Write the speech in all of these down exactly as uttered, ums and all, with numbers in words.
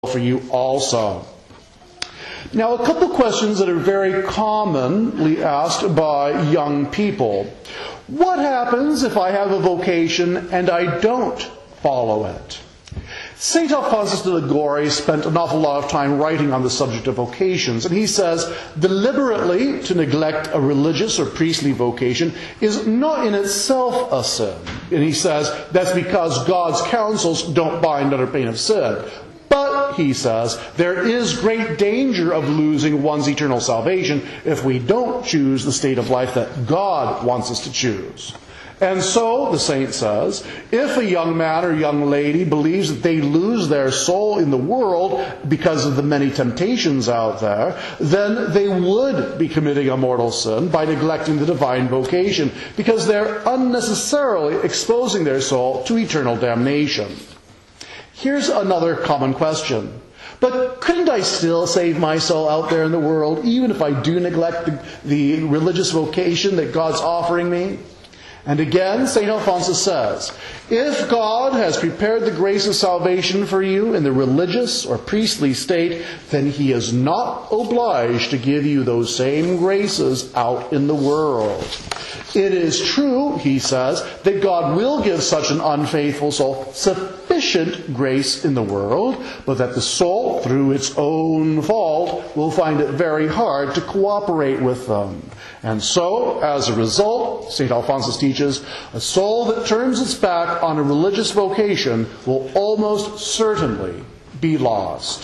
for you also. Now, a couple questions that are very commonly asked by young people. What happens if I have a vocation and I don't follow it? Saint Alphonsus de Liguori spent an awful lot of time writing on the subject of vocations, and he says, deliberately to neglect a religious or priestly vocation is not in itself a sin. And he says, that's because God's counsels don't bind under pain of sin. But, he says, there is great danger of losing one's eternal salvation if we don't choose the state of life that God wants us to choose. And so, the saint says, if a young man or young lady believes that they lose their soul in the world because of the many temptations out there, then they would be committing a mortal sin by neglecting the divine vocation, because they're unnecessarily exposing their soul to eternal damnation. Here's another common question. But couldn't I still save my soul out there in the world, even if I do neglect the, the religious vocation that God's offering me? And again, Saint Alphonsus says, if God has prepared the grace of salvation for you in the religious or priestly state, then He is not obliged to give you those same graces out in the world. It is true, he says, that God will give such an unfaithful soul sufficient grace in the world, but that the soul, through its own fault, will find it very hard to cooperate with them. And so, as a result, Saint Alphonsus teaches, a soul that turns its back on a religious vocation will almost certainly be lost.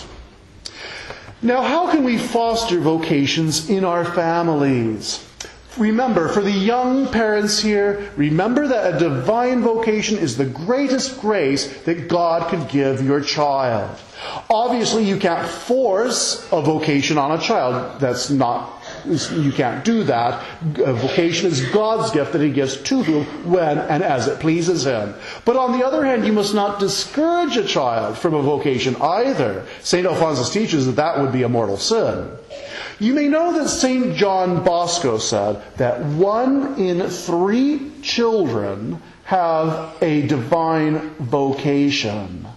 Now, how can we foster vocations in our families? Remember, for the young parents here, remember that a divine vocation is the greatest grace that God could give your child. Obviously, you can't force a vocation on a child. That's not, you can't do that. A vocation is God's gift that He gives to whom, when, and as it pleases Him. But on the other hand, you must not discourage a child from a vocation either. Saint Alphonsus teaches that that would be a mortal sin. You may know that Saint John Bosco said that one in three children have a divine vocation.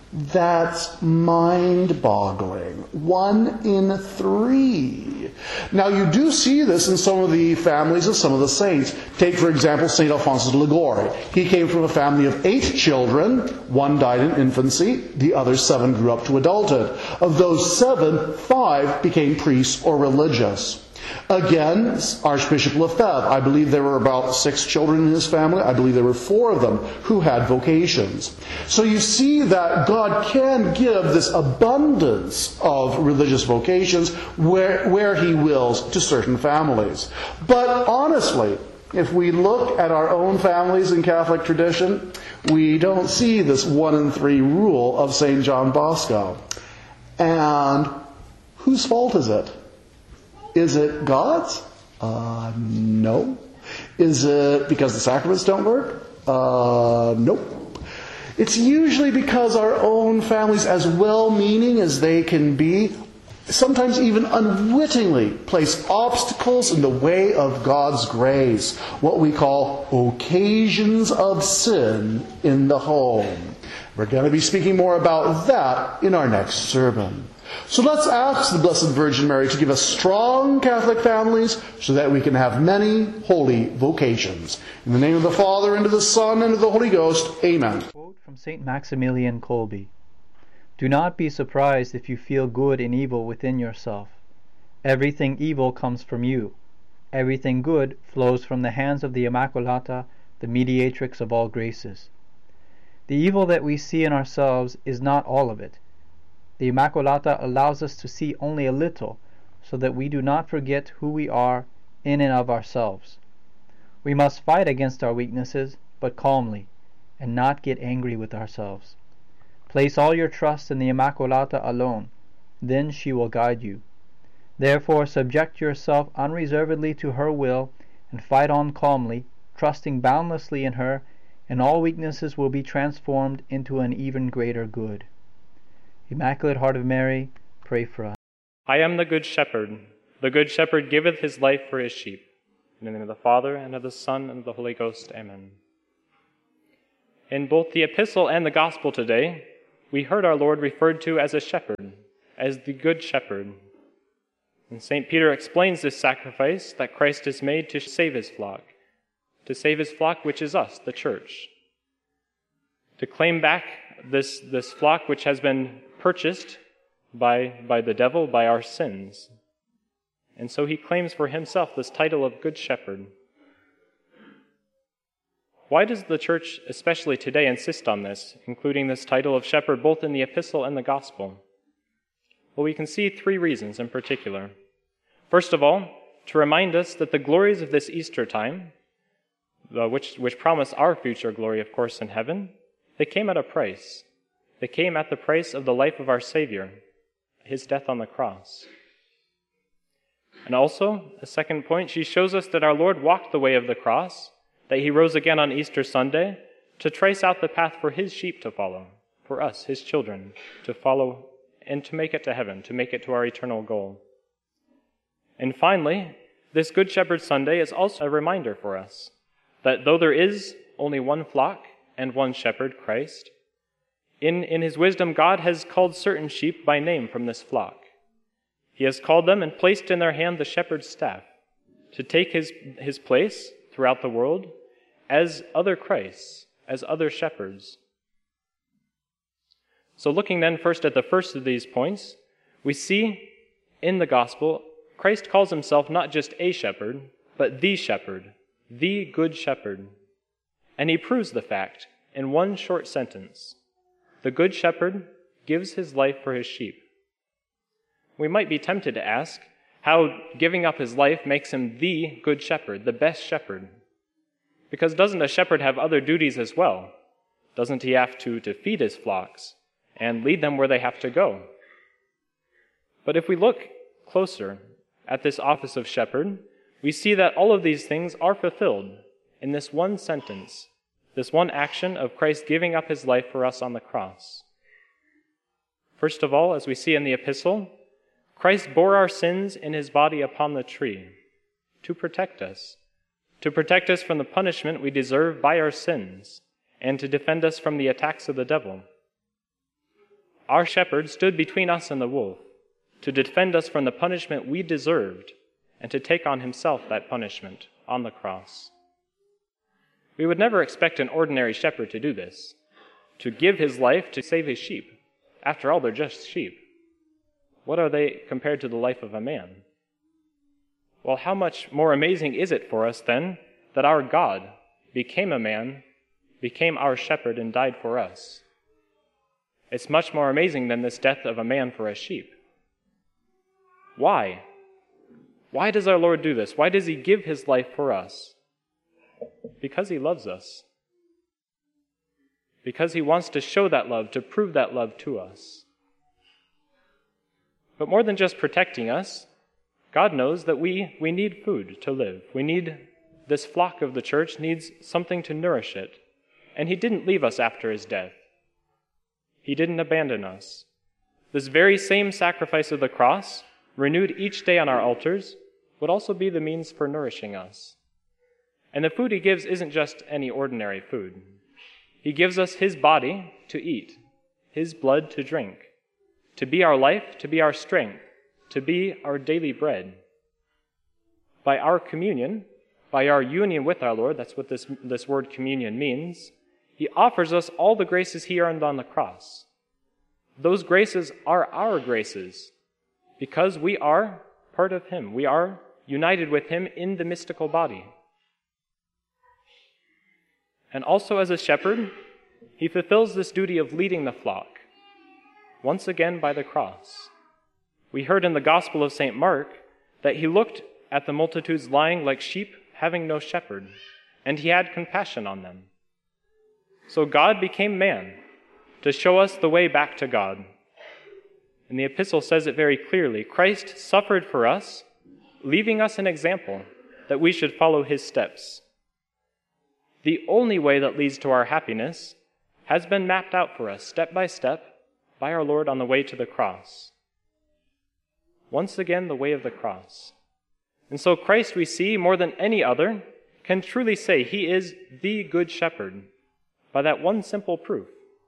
That's mind-boggling. One in three. Now, you do see this in some of the families of some of the saints. Take, for example, Saint Alphonsus de Liguori. He came from a family of eight children. One died in infancy. The other seven grew up to adulthood. Of those seven, five became priests or religious. Again, Archbishop Lefebvre, I believe there were about six children in his family. I believe there were four of them who had vocations. So you see that God can give this abundance of religious vocations where, where He wills to certain families. But honestly, if we look at our own families in Catholic tradition, we don't see this one in three rule of Saint John Bosco. And whose fault is it? Is it God's? Uh, no. Is it because the sacraments don't work? Uh, nope. It's usually because our own families, as well-meaning as they can be, sometimes even unwittingly place obstacles in the way of God's grace, what we call occasions of sin in the home. We're going to be speaking more about that in our next sermon. So let's ask the Blessed Virgin Mary to give us strong Catholic families so that we can have many holy vocations. In the name of the Father, and of the Son, and of the Holy Ghost. Amen. Quote from Saint Maximilian Kolbe. Do not be surprised if you feel good and evil within yourself. Everything evil comes from you. Everything good flows from the hands of the Immaculata, the mediatrix of all graces. The evil that we see in ourselves is not all of it. The Immaculata allows us to see only a little, so that we do not forget who we are in and of ourselves. We must fight against our weaknesses, but calmly, and not get angry with ourselves. Place all your trust in the Immaculata alone, then she will guide you. Therefore subject yourself unreservedly to her will, and fight on calmly, trusting boundlessly in her, and all weaknesses will be transformed into an even greater good. Immaculate Heart of Mary, pray for us. I am the Good Shepherd. The Good Shepherd giveth his life for his sheep. In the name of the Father, and of the Son, and of the Holy Ghost. Amen. In both the Epistle and the Gospel today, we heard our Lord referred to as a shepherd, as the good shepherd. And Saint Peter explains this sacrifice that Christ has made to save his flock, to save his flock, which is us, the church, to claim back this, this flock which has been purchased by, by the devil, by our sins. And so he claims for himself this title of Good Shepherd. Why does the church, especially today, insist on this, including this title of shepherd both in the epistle and the gospel? Well, we can see three reasons in particular. First of all, to remind us that the glories of this Easter time, uh, which, which promise our future glory, of course, in heaven, they came at a price. They came at the price of the life of our Savior, his death on the cross. And also, a second point, she shows us that our Lord walked the way of the cross, that he rose again on Easter Sunday to trace out the path for his sheep to follow, for us, his children, to follow and to make it to heaven, to make it to our eternal goal. And finally, this Good Shepherd Sunday is also a reminder for us that though there is only one flock and one shepherd, Christ, in, in his wisdom, God has called certain sheep by name from this flock. He has called them and placed in their hand the shepherd's staff to take his, his place throughout the world as other Christs, as other shepherds. So looking then first at the first of these points, we see in the gospel, Christ calls himself not just a shepherd, but the shepherd, the good shepherd. And he proves the fact in one short sentence. The good shepherd gives his life for his sheep. We might be tempted to ask how giving up his life makes him the good shepherd, the best shepherd. Because doesn't a shepherd have other duties as well? Doesn't he have to, to feed his flocks and lead them where they have to go? But if we look closer at this office of shepherd, we see that all of these things are fulfilled in this one sentence, this one action of Christ giving up his life for us on the cross. First of all, as we see in the epistle, Christ bore our sins in his body upon the tree to protect us, to protect us from the punishment we deserve by our sins, and to defend us from the attacks of the devil. Our shepherd stood between us and the wolf, to defend us from the punishment we deserved, and to take on himself that punishment on the cross. We would never expect an ordinary shepherd to do this, to give his life to save his sheep. After all, they're just sheep. What are they compared to the life of a man? Well, how much more amazing is it for us, then, that our God became a man, became our shepherd, and died for us? It's much more amazing than this death of a man for a sheep. Why? Why does our Lord do this? Why does he give his life for us? Because he loves us. Because he wants to show that love, to prove that love to us. But more than just protecting us, God knows that we, we need food to live. We need, this flock of the church needs something to nourish it. And he didn't leave us after his death. He didn't abandon us. This very same sacrifice of the cross, renewed each day on our altars, would also be the means for nourishing us. And the food he gives isn't just any ordinary food. He gives us his body to eat, his blood to drink, to be our life, to be our strength, to be our daily bread. By our communion, by our union with our Lord, that's what this, this word communion means, he offers us all the graces he earned on the cross. Those graces are our graces because we are part of him. We are united with him in the mystical body. And also as a shepherd, he fulfills this duty of leading the flock, once again by the cross. We heard in the Gospel of Saint Mark that he looked at the multitudes lying like sheep having no shepherd, and he had compassion on them. So God became man to show us the way back to God. And the epistle says it very clearly. Christ suffered for us, leaving us an example that we should follow his steps. The only way that leads to our happiness has been mapped out for us step by step by our Lord on the way to the cross. Once again, the way of the cross. And so Christ, we see, more than any other, can truly say he is the good shepherd by that one simple proof,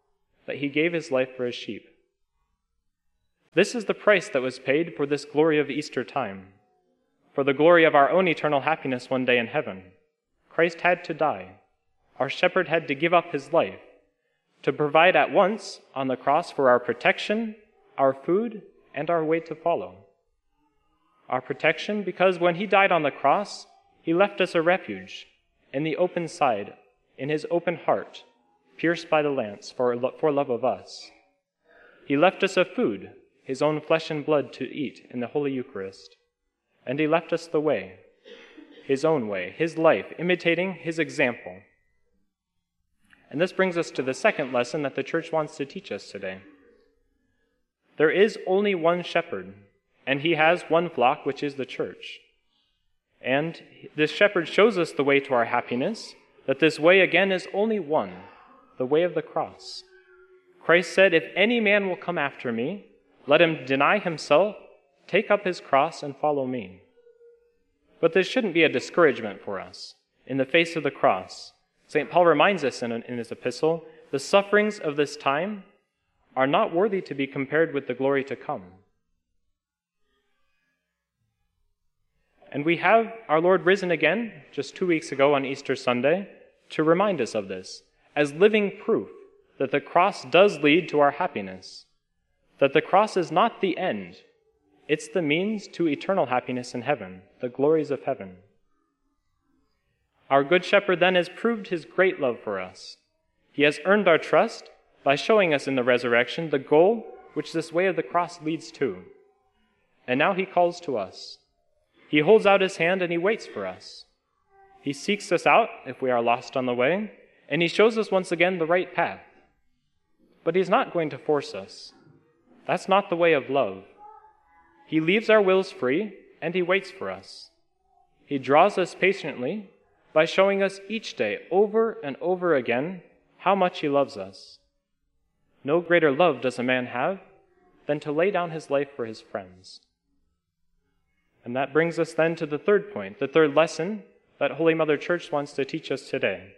that he gave his life for his sheep. This is the price that was paid for this glory of Easter time. For the glory of our own eternal happiness one day in heaven, Christ had to die. Our shepherd had to give up his life to provide at once on the cross for our protection, our food, and our way to follow. Our protection because when he died on the cross, he left us a refuge in the open side, in his open heart, pierced by the lance for, for love of us. He left us a food, his own flesh and blood to eat in the Holy Eucharist. And he left us the way, his own way, his life, imitating his example. And this brings us to the second lesson that the church wants to teach us today. There is only one shepherd, and he has one flock, which is the church. And this shepherd shows us the way to our happiness, that this way again is only one, the way of the cross. Christ said, "If any man will come after me, let him deny himself, take up his cross, and follow me." But this shouldn't be a discouragement for us. In the face of the cross, Saint Paul reminds us in, in his epistle, the sufferings of this time are not worthy to be compared with the glory to come. And we have our Lord risen again, just two weeks ago on Easter Sunday, to remind us of this, as living proof that the cross does lead to our happiness, that the cross is not the end, it's the means to eternal happiness in heaven, the glories of heaven. Our Good Shepherd then has proved his great love for us. He has earned our trust by showing us in the resurrection the goal which this way of the cross leads to. And now he calls to us. He holds out his hand and he waits for us. He seeks us out if we are lost on the way, and he shows us once again the right path. But he's not going to force us. That's not the way of love. He leaves our wills free, and he waits for us. He draws us patiently by showing us each day, over and over again, how much he loves us. No greater love does a man have than to lay down his life for his friends. And that brings us then to the third point, the third lesson that Holy Mother Church wants to teach us today.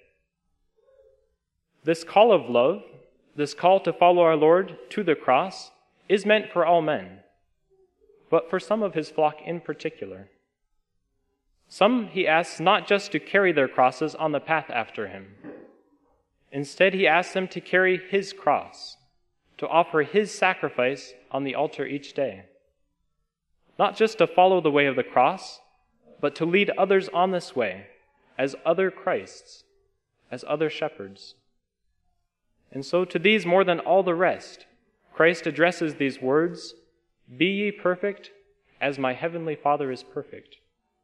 This call of love, this call to follow our Lord to the cross, is meant for all men, but for some of his flock in particular. Some he asks not just to carry their crosses on the path after him. Instead, he asks them to carry his cross, to offer his sacrifice on the altar each day. Not just to follow the way of the cross, but to lead others on this way as other Christs, as other shepherds. And so to these more than all the rest, Christ addresses these words, "Be ye perfect, as my heavenly Father is perfect."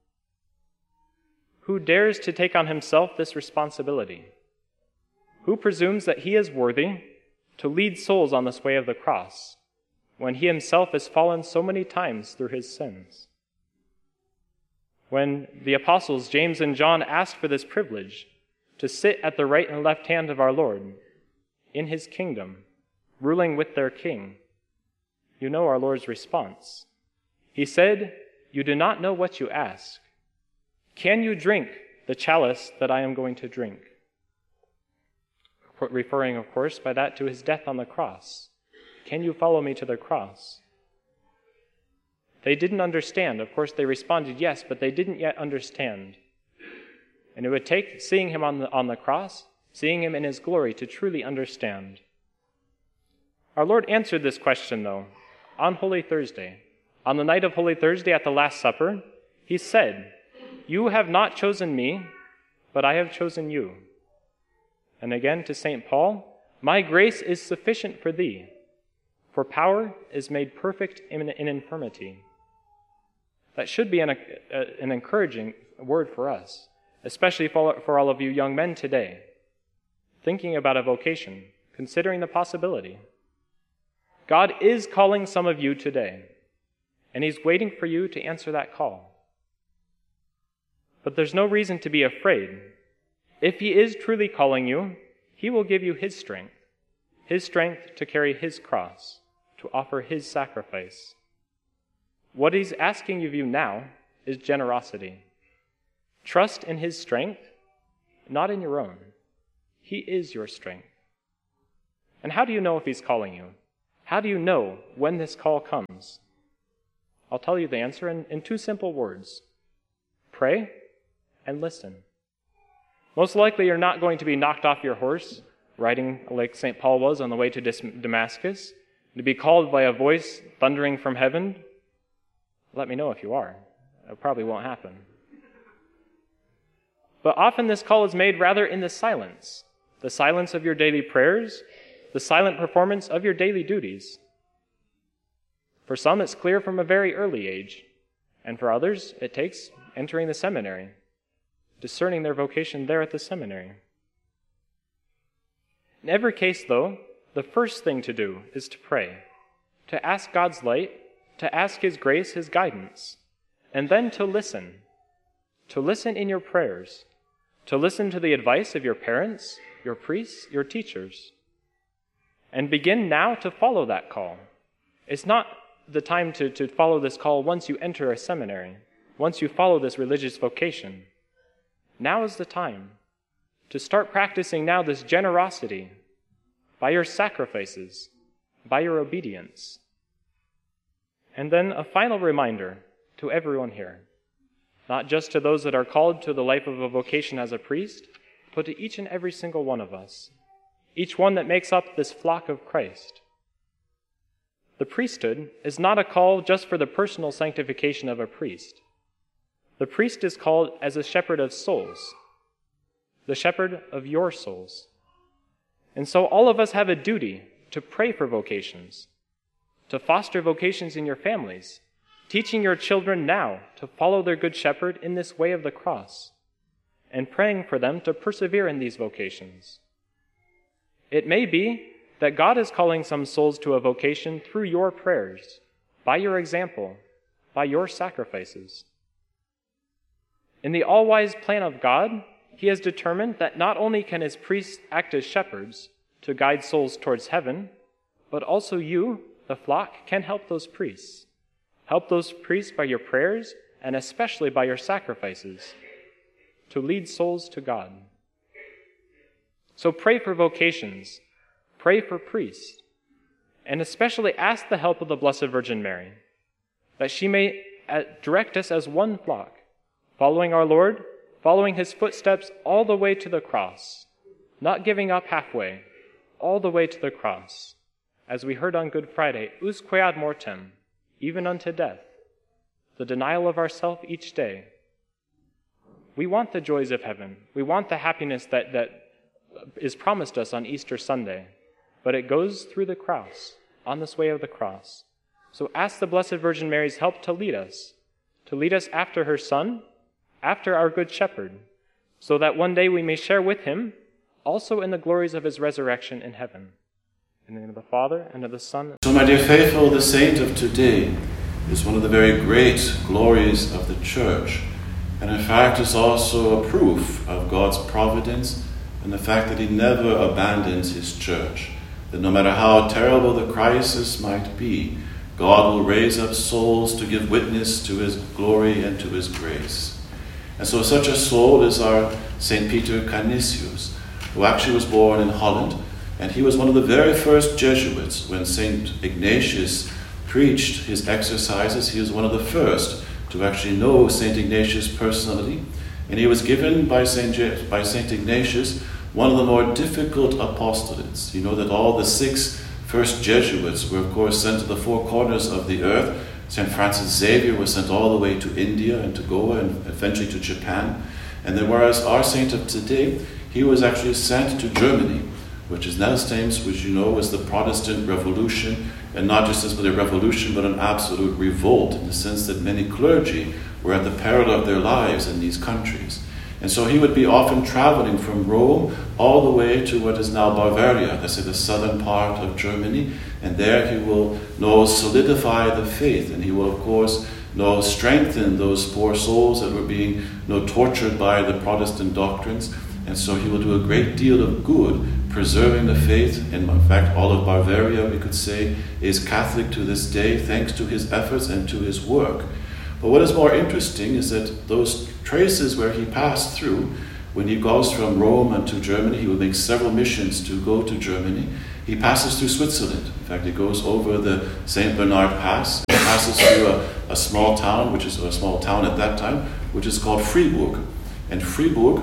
Who dares to take on himself this responsibility? Who presumes that he is worthy to lead souls on this way of the cross, when he himself has fallen so many times through his sins? When the apostles James and John asked for this privilege to sit at the right and left hand of our Lord in his kingdom, ruling with their king, you know our Lord's response. He said, "You do not know what you ask. Can you drink the chalice that I am going to drink?" Referring, of course, by that to his death on the cross. Can you follow me to the cross? They didn't understand. Of course, they responded yes, but they didn't yet understand. And it would take seeing him on the, on the cross, seeing him in his glory, to truly understand. Our Lord answered this question, though, on Holy Thursday. On the night of Holy Thursday at the Last Supper, he said, "You have not chosen me, but I have chosen you." And again to Saint Paul, "My grace is sufficient for thee, for power is made perfect in, in infirmity." That should be an, a, an encouraging word for us, especially for, for all of you young men today, thinking about a vocation, considering the possibility. God is calling some of you today, and he's waiting for you to answer that call. But there's no reason to be afraid. If he is truly calling you, he will give you his strength, his strength to carry his cross, to offer his sacrifice. What he's asking of you now is generosity. Trust in his strength, not in your own. He is your strength. And how do you know if he's calling you? How do you know when this call comes? I'll tell you the answer in, in two simple words. Pray and listen. Most likely you're not going to be knocked off your horse, riding like Saint Paul was on the way to Damascus, to be called by a voice thundering from heaven. Let me know if you are. It probably won't happen. But often this call is made rather in the silence, the silence of your daily prayers, the silent performance of your daily duties. For some, it's clear from a very early age, and for others, it takes entering the seminary, discerning their vocation there at the seminary. In every case, though, the first thing to do is to pray, to ask God's light, to ask His grace, His guidance, and then to listen, to listen in your prayers, to listen to the advice of your parents, your priests, your teachers, and begin now to follow that call. It's not the time to, to follow this call once you enter a seminary, once you follow this religious vocation. Now is the time to start practicing now this generosity by your sacrifices, by your obedience. And then a final reminder to everyone here, not just to those that are called to the life of a vocation as a priest, but to each and every single one of us, each one that makes up this flock of Christ. The priesthood is not a call just for the personal sanctification of a priest. The priest is called as a shepherd of souls, the shepherd of your souls. And so all of us have a duty to pray for vocations, to foster vocations in your families, teaching your children now to follow their good shepherd in this way of the cross, and praying for them to persevere in these vocations. It may be that God is calling some souls to a vocation through your prayers, by your example, by your sacrifices. In the all-wise plan of God, He has determined that not only can His priests act as shepherds to guide souls towards heaven, but also you, the flock, can help those priests. Help those priests by your prayers, and especially by your sacrifices, to lead souls to God. So pray for vocations, pray for priests, and especially ask the help of the Blessed Virgin Mary, that she may direct us as one flock, following our Lord, following His footsteps all the way to the cross, not giving up halfway, all the way to the cross, as we heard on Good Friday, usque ad mortem, even unto death, the denial of ourself each day. We want the joys of heaven. We want the happiness that, that is promised us on Easter Sunday, but it goes through the cross, on this way of the cross. So ask the Blessed Virgin Mary's help to lead us, to lead us after her Son, after our Good Shepherd, so that one day we may share with Him also in the glories of His resurrection in heaven. In the name of the Father, and of the Son. So, my dear faithful, the saint of today is one of the very great glories of the Church, and in fact is also a proof of God's providence and the fact that He never abandons His Church, that no matter how terrible the crisis might be, God will raise up souls to give witness to His glory and to His grace. And so such a soul is our Saint Peter Canisius, who actually was born in Holland, and he was one of the very first Jesuits. When Saint Ignatius preached his exercises, he was one of the first to actually know Saint Ignatius personally, and he was given by Saint, Je- by Saint Ignatius one of the more difficult apostolates. You know that all the six first Jesuits were, of course, sent to the four corners of the earth. Saint Francis Xavier was sent all the way to India and to Goa and eventually to Japan. And then whereas our saint of today, he was actually sent to Germany, which is those times, which you know was the Protestant Revolution, and not just as a revolution, but an absolute revolt, in the sense that many clergy were at the peril of their lives in these countries. And so he would be often traveling from Rome all the way to what is now Bavaria, let's say the southern part of Germany, and there he will know solidify the faith, and he will of course know strengthen those poor souls that were being you know, tortured by the Protestant doctrines. And so he will do a great deal of good preserving the faith. And in fact, all of Bavaria, we could say, is Catholic to this day thanks to his efforts and to his work. But what is more interesting is that those traces where he passed through, when he goes from Rome and to Germany, he will make several missions to go to Germany. he passes through Switzerland. In fact, he goes over the Saint Bernard Pass, and passes through a, a small town, which is a small town at that time, which is called Fribourg. And Fribourg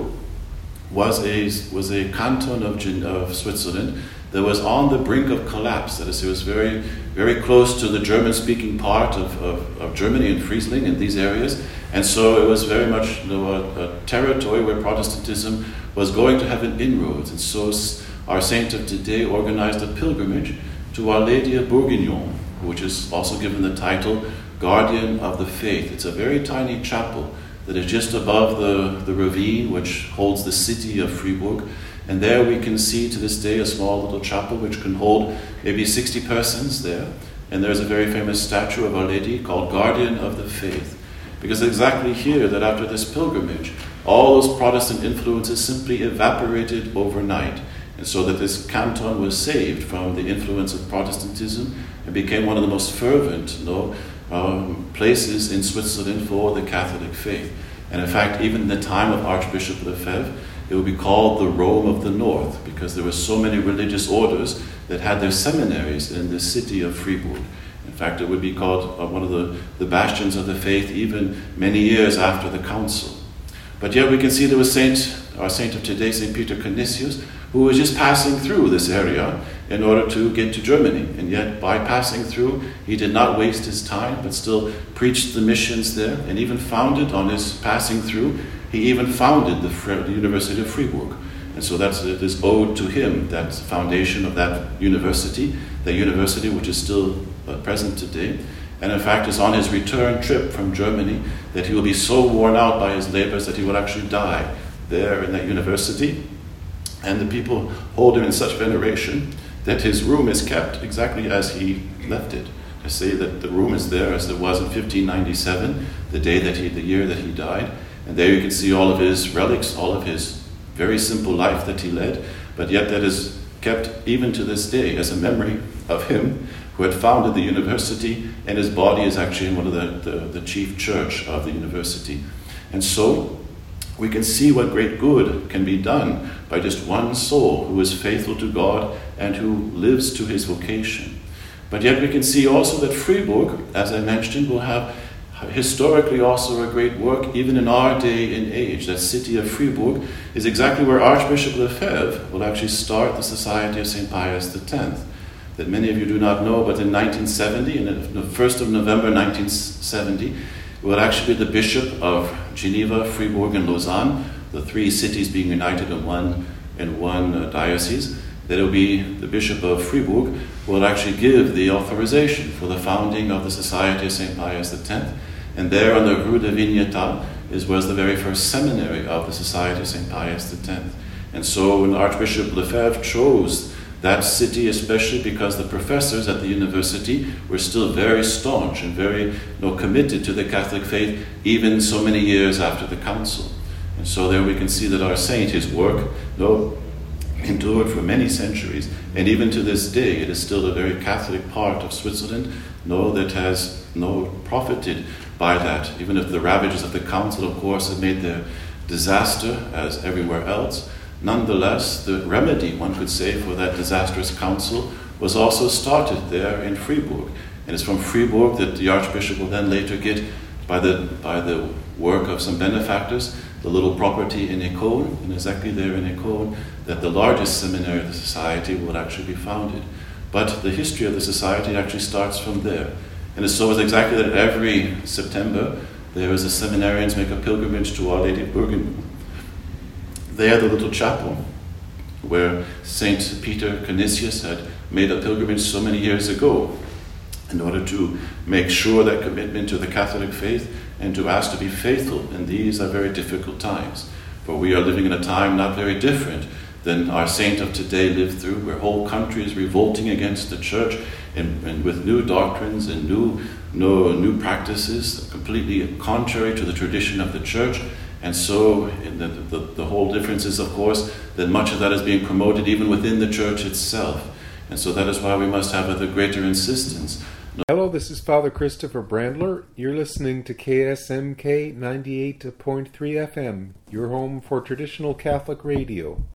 was a was a canton of, of Switzerland that was on the brink of collapse. That is, it was very very close to the German-speaking part of, of, of Germany and Friesland in these areas, and so it was very much you know, a, a territory where Protestantism was going to have an inroads. And so our saint of today organized a pilgrimage to Our Lady of Bourguignon, which is also given the title Guardian of the Faith. It's a very tiny chapel that is just above the, the ravine which holds the city of Fribourg. And there we can see to this day a small little chapel which can hold maybe sixty persons there. And there's a very famous statue of Our Lady called Guardian of the Faith. Because exactly here that after this pilgrimage, all those Protestant influences simply evaporated overnight. And so that this canton was saved from the influence of Protestantism and became one of the most fervent you know, um, places in Switzerland for the Catholic faith. And in fact, even in the time of Archbishop Lefebvre, it would be called the Rome of the North, because there were so many religious orders that had their seminaries in the city of Fribourg. In fact, it would be called uh, one of the, the bastions of the faith even many years after the council. But yet we can see there was Saint, our saint of today, Saint Peter Canisius, who was just passing through this area in order to get to Germany. And yet by passing through, he did not waste his time, but still preached the missions there, and even founded on his passing through, he even founded the, the University of Fribourg. And so that's, it is owed to him, that foundation of that university, the university which is still uh, present today. And in fact, it's on his return trip from Germany that he will be so worn out by his labors that he will actually die there in that university. And the people hold him in such veneration that his room is kept exactly as he left it. I say that the room is there as it was in fifteen ninety-seven, the day that he, the year that he died. And there you can see all of his relics, all of his very simple life that he led, but yet that is kept even to this day as a memory of him who had founded the university, and his body is actually in one of the, the, the chief church of the university. And so we can see what great good can be done by just one soul who is faithful to God and who lives to his vocation. But yet we can see also that Fribourg, as I mentioned, will have historically also a great work even in our day and age. That city of Fribourg is exactly where Archbishop Lefebvre will actually start the Society of Saint Pius the tenth. That many of you do not know, but in nineteen seventy, in the first of November nineteen seventy, will actually be the Bishop of Geneva, Fribourg, and Lausanne, the three cities being united in one, in one uh, diocese. That it will be the Bishop of Fribourg who will actually give the authorization for the founding of the Society of Saint Pius the tenth. And there on the Rue de Vignetas is was the very first seminary of the Society of Saint Pius the tenth. And so when Archbishop Lefebvre chose that city, especially because the professors at the university were still very staunch and very you know, committed to the Catholic faith, even so many years after the council. And so there we can see that our saint, his work, though endured for many centuries, and even to this day, it is still a very Catholic part of Switzerland, no, that has no profited by that, even if the ravages of the council, of course, have made their disaster as everywhere else. Nonetheless, the remedy, one could say, for that disastrous council was also started there in Fribourg. And it's from Fribourg that the Archbishop will then later get, by the, by the work of some benefactors, the little property in École, and exactly there in École, that the largest seminary of the society will actually be founded. But the history of the society actually starts from there. And so it's exactly that every September there is a seminarians make a pilgrimage to Our Lady of Bourguignon. There, the little chapel where Saint Peter Canisius had made a pilgrimage so many years ago in order to make sure that commitment to the Catholic faith and to ask to be faithful in these are very difficult times. For we are living in a time not very different than our saint of today lived through, where whole country is revolting against the church and, and with new doctrines and new, no, new practices completely contrary to the tradition of the church. And so the, the, the whole difference is, of course, that much of that is being promoted even within the church itself. And so that is why we must have a greater insistence. Hello, this is Father Christopher Brandler. You're listening to K S M K ninety-eight point three F M, your home for traditional Catholic radio.